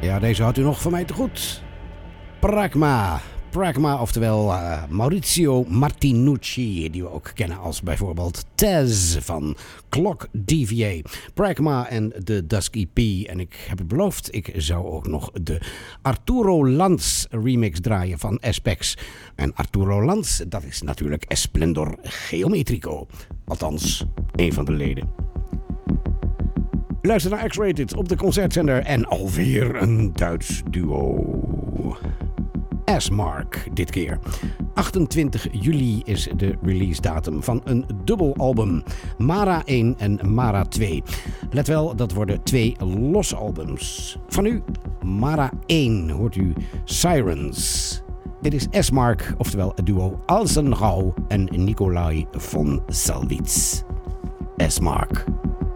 Ja, deze had u nog van mij te goed. Pragma, oftewel Maurizio Martinucci, die we ook kennen als bijvoorbeeld Tez van Clock DVA. Pragma en de Dusky P. En ik heb het beloofd, ik zou ook nog de Arturo Lanz remix draaien van Espex. En Arturo Lanz, dat is natuurlijk Esplendor Geometrico. Althans, een van de leden. Luister naar X-Rated op de concertzender en alweer een Duits duo. S-Mark dit keer. 28 juli is de release datum van een dubbelalbum. Mara 1 en Mara 2. Let wel, dat worden 2 losse albums. Van u, Mara 1, hoort u Sirens. Dit is S-Mark, oftewel het duo Alsenrau en Nikolai von Salwitz. S-Mark.